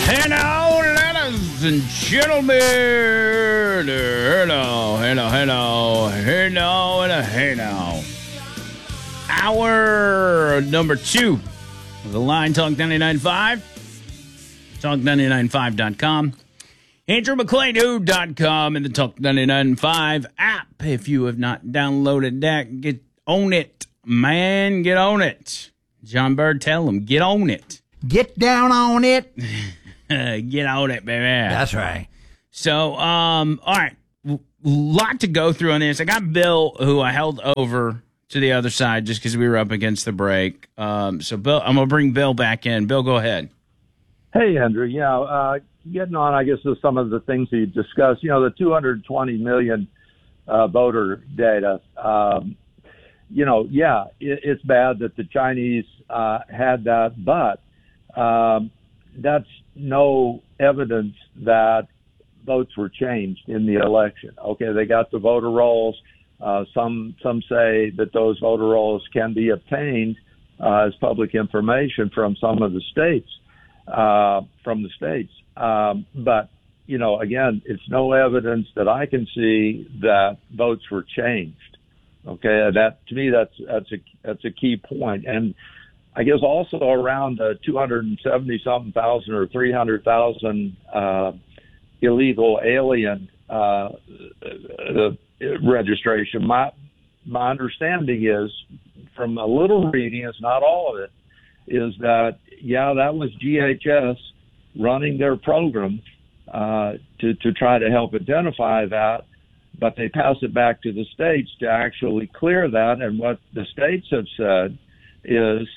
Hello, ladies and gentlemen. Hello. Hour number 2 of the Line Talk 99.5. Talk995.com. AndrewMcClain.com and the Talk 99.5 app. If you have not downloaded that, get on it, man. Get on it. John Bird, tell him, get on it. Get down on it. Get on it, baby. That's right. So, all right. Lot to go through on this. I got Bill, who I held over to the other side just because we were up against the break. So, Bill, I'm going to bring Bill back in. Bill, go ahead. Hey, Andrew. Yeah, getting on, I guess, with some of the things that you discussed. You know, the 220 million voter data. It's bad that the Chinese had that, but that's no evidence that votes were changed in the election. Okay, they got the voter rolls. Some say that those voter rolls can be obtained as public information from some of the states, but, you know, again, it's no evidence that I can see that votes were changed. Okay, and that, to me, that's a key point. And I guess also around 270-something thousand or 300,000 illegal alien registration. My understanding is, from a little reading, it's not all of it, is that, that was GHS running their program to try to help identify that, but they pass it back to the states to actually clear that. And what the states have said is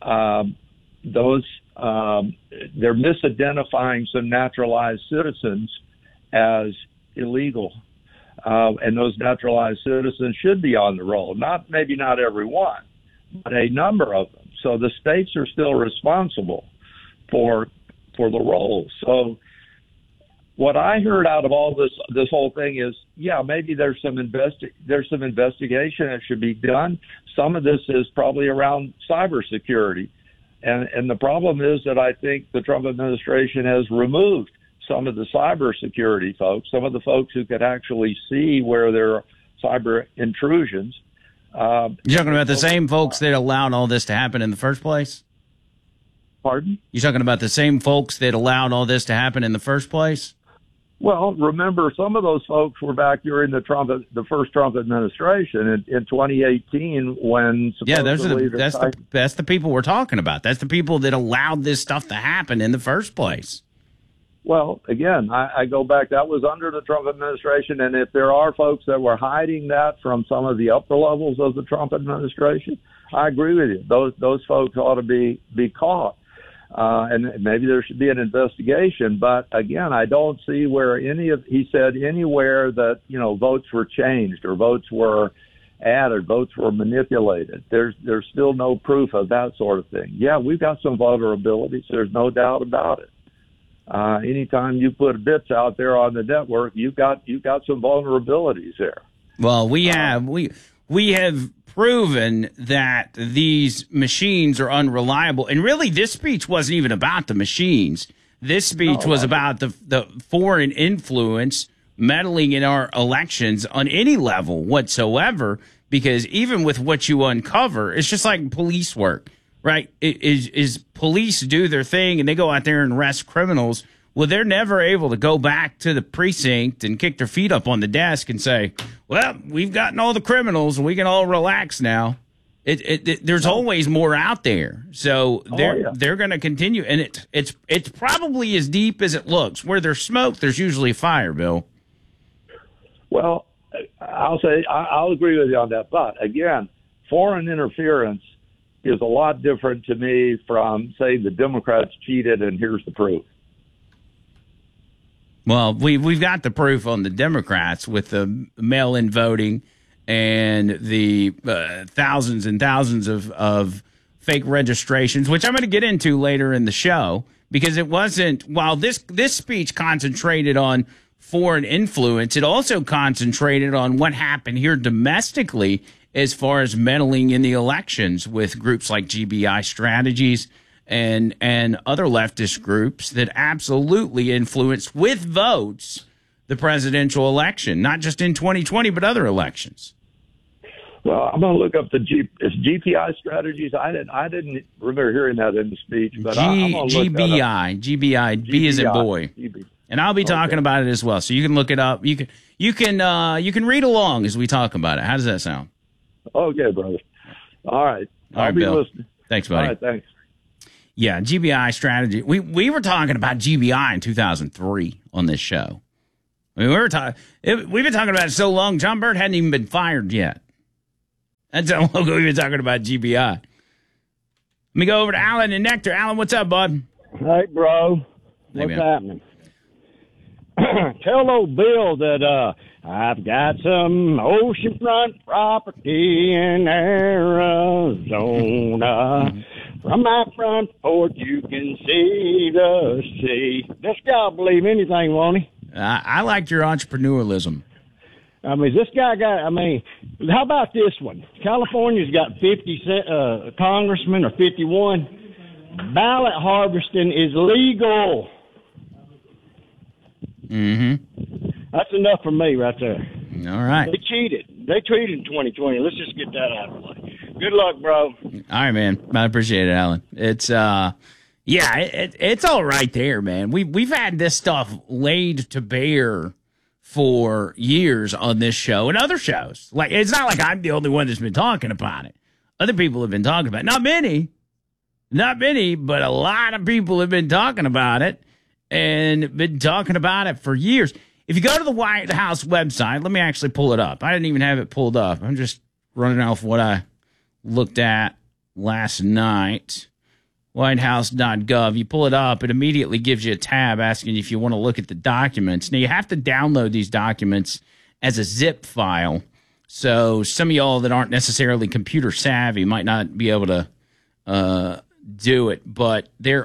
they're misidentifying some naturalized citizens as illegal. And those naturalized citizens should be on the roll. Maybe not every one, but a number of them. So the states are still responsible for the rolls. So what I heard out of all this whole thing is, maybe there's some investigation that should be done. Some of this is probably around cybersecurity. And the problem is that I think the Trump administration has removed some of the cybersecurity folks, some of the folks who could actually see where there are cyber intrusions. You're talking about the same folks that allowed all this to happen in the first place? Pardon? You're talking about the same folks that allowed all this to happen in the first place? Well, remember, some of those folks were back during the first Trump administration in 2018 when supposedly that's the people we're talking about. That's the people that allowed this stuff to happen in the first place. Well, again, I go back. That was under the Trump administration, and if there are folks that were hiding that from some of the upper levels of the Trump administration, I agree with you. Those folks ought to be caught. And maybe there should be an investigation. But again, I don't see where he said anywhere that, votes were changed or votes were added, votes were manipulated. There's still no proof of that sort of thing. Yeah, we've got some vulnerabilities. There's no doubt about it. Anytime you put bits out there on the network, you've got some vulnerabilities there. Well, we have proven that these machines are unreliable. And really, this speech wasn't even about the machines. This speech was about the foreign influence meddling in our elections on any level whatsoever, because even with what you uncover, it's just like police work, right? Is police do their thing and they go out there and arrest criminals. Well, they're never able to go back to the precinct and kick their feet up on the desk and say, well, we've gotten all the criminals and we can all relax now. There's always more out there. So they're going to continue. And it's probably as deep as it looks. Where there's smoke, there's usually fire, Bill. Well, I'll agree with you on that. But again, foreign interference is a lot different to me from saying the Democrats cheated and here's the proof. Well, we've got the proof on the Democrats with the mail-in voting and the thousands and thousands of fake registrations, which I'm going to get into later in the show, because it wasn't, while this speech concentrated on foreign influence, it also concentrated on what happened here domestically as far as meddling in the elections with groups like GBI Strategies and other leftist groups that absolutely influenced with votes the presidential election, not just in 2020, but other elections. Well, I'm going to look up it's GPI strategies. I didn't remember hearing that in the speech, but I'm going to look GBI, B as in boy. And I'll be talking about it as well, so you can look it up. You can read along as we talk about it. How does that sound? Okay, brother. All right. I'll be Bill. listening. Thanks, buddy. All right, thanks. Yeah, GBI strategy. We were talking about GBI in 2003 on this show. I mean, we've been talking about it so long. John Byrd hadn't even been fired yet. That's how long we've been talking about GBI. Let me go over to Alan and Nectar. Alan, what's up, bud? Hey, bro. What's happening? Tell old Bill that I've got some oceanfront property in Arizona. From my front porch, you can see the sea. This guy will believe anything, won't he? I like your entrepreneurialism. I mean, this guy how about this one? California's got 50 congressmen or 51. Ballot harvesting is legal. Mm-hmm. That's enough for me right there. All right. They cheated. They cheated in 2020. Let's just get that out of the way. Good luck, bro. All right, man. I appreciate it, Alan. It's it's all right there, man. We've had this stuff laid to bear for years on this show and other shows. Like, it's not like I'm the only one that's been talking about it. Other people have been talking about it. Not many, but a lot of people have been talking about it and been talking about it for years. If you go to the White House website, let me actually pull it up. I didn't even have it pulled up. I'm just running off what I looked at last night. Whitehouse.gov. You pull it up, it immediately gives you a tab asking if you want to look at the documents. Now, you have to download these documents as a zip file. So some of y'all that aren't necessarily computer savvy might not be able to do it. But there's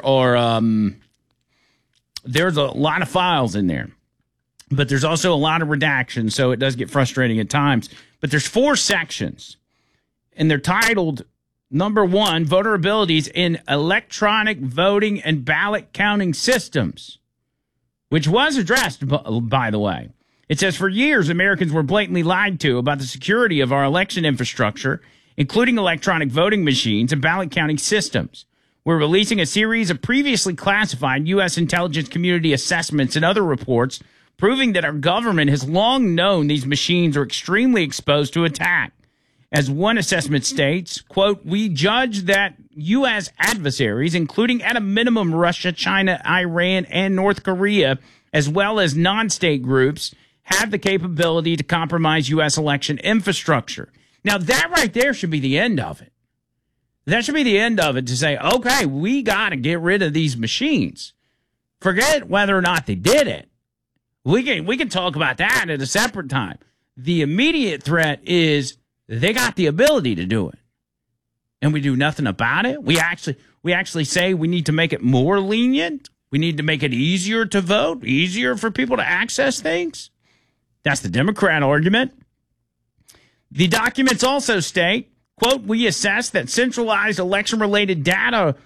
a lot of files in there. But there's also a lot of redaction, so it does get frustrating at times. But there's 4 sections, and they're titled, number 1, vulnerabilities in electronic voting and ballot counting systems, which was addressed, by the way. It says, for years, Americans were blatantly lied to about the security of our election infrastructure, including electronic voting machines and ballot counting systems. We're releasing a series of previously classified U.S. intelligence community assessments and other reports proving that our government has long known these machines are extremely exposed to attack. As one assessment states, quote, we judge that U.S. adversaries, including at a minimum Russia, China, Iran, and North Korea, as well as non-state groups, have the capability to compromise U.S. election infrastructure. Now, that right there should be the end of it. That should be the end of it, to say, okay, we got to get rid of these machines. Forget whether or not they did it. We can talk about that at a separate time. The immediate threat is they got the ability to do it, and we do nothing about it. We actually say we need to make it more lenient. We need to make it easier to vote, easier for people to access things. That's the Democrat argument. The documents also state, quote, we assess that centralized election-related data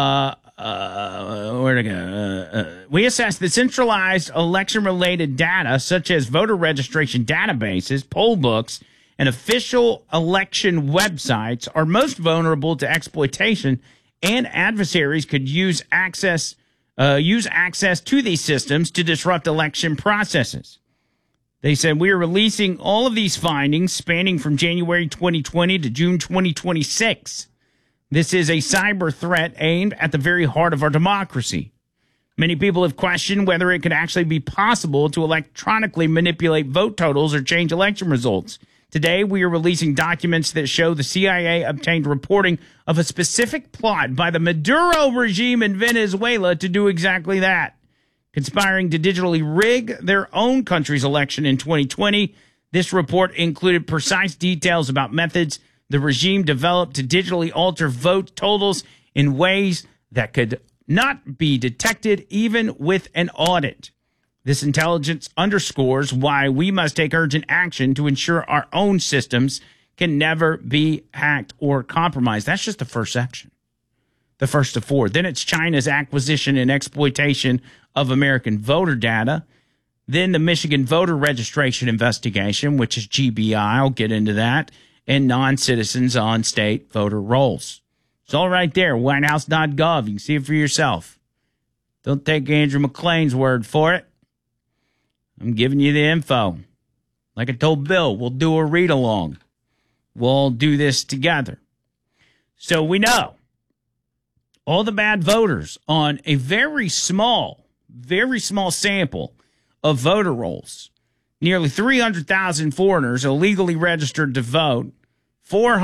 we assess the centralized election-related data, such as voter registration databases, poll books, and official election websites, are most vulnerable to exploitation, and adversaries could use access to these systems to disrupt election processes. They said, we are releasing all of these findings spanning from January 2020 to June 2026. This is a cyber threat aimed at the very heart of our democracy. Many people have questioned whether it could actually be possible to electronically manipulate vote totals or change election results. Today, we are releasing documents that show the CIA obtained reporting of a specific plot by the Maduro regime in Venezuela to do exactly that, conspiring to digitally rig their own country's election in 2020. This report included precise details about methods the regime developed to digitally alter vote totals in ways that could not be detected even with an audit. This intelligence underscores why we must take urgent action to ensure our own systems can never be hacked or compromised. That's just the first section. the first of four. Then it's China's acquisition and exploitation of American voter data. Then the Michigan voter registration investigation, which is GBI. I'll get into that. And non-citizens on state voter rolls. It's all right there, whitehouse.gov. You can see it for yourself. Don't take Andrew McLean's word for it. I'm giving you the info. Like I told Bill, we'll do a read-along. We'll do this together. So we know all the bad voters on a very small sample of voter rolls. Nearly 300,000 foreigners illegally registered to vote.